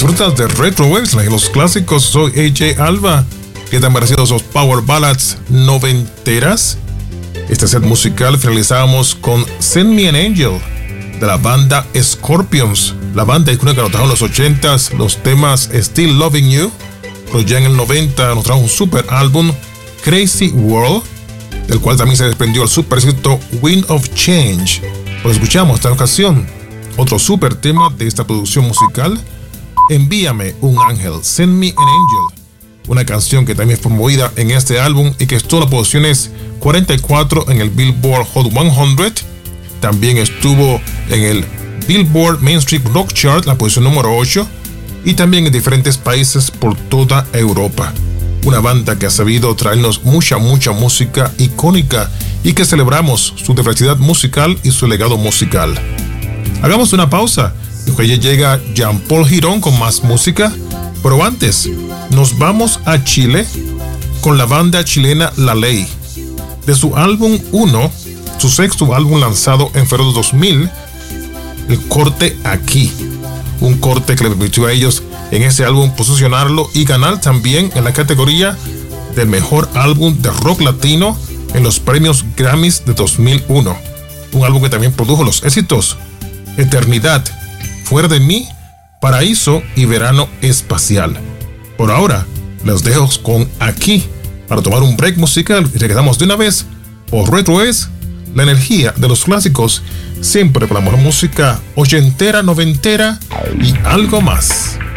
Disfrutas de Retro Waves, los clásicos. Soy AJ Alba. ¿Qué tan parecidos los Power Ballads noventeras? Este set musical finalizamos con Send Me an Angel de la banda Scorpions. La banda icónica que nos trajo en los 80s los temas Still Loving You, pero ya en el 90 nos trajo un super álbum, Crazy World, del cual también se desprendió el super éxito Wind of Change. Pues escuchamos esta ocasión otro super tema de esta producción musical, Envíame un ángel, Send Me an Angel, una canción que también fue promovida en este álbum y que estuvo en las posiciones 44 en el Billboard Hot 100. También estuvo en el Billboard Mainstream Rock Chart, la posición número 8, y también en diferentes países por toda Europa. Una banda que ha sabido traernos mucha música icónica y que celebramos su diversidad musical y su legado musical. Hagamos una pausa y ya llega Jean-Paul Girón con más música, pero antes nos vamos a Chile con la banda chilena La Ley. De su álbum 1, su sexto álbum lanzado en febrero de 2000, el corte Aquí, un corte que le permitió a ellos en ese álbum posicionarlo y ganar también en la categoría del mejor álbum de rock latino en los premios Grammys de 2001. Un álbum que también produjo los éxitos Eternidad, Fuera de mí, Paraíso y Verano Espacial. Por ahora, los dejo con Aquí para tomar un break musical y regresamos de una vez por Retro Waves, la energía de los clásicos, siempre con la mejor música ochentera, noventera y algo más.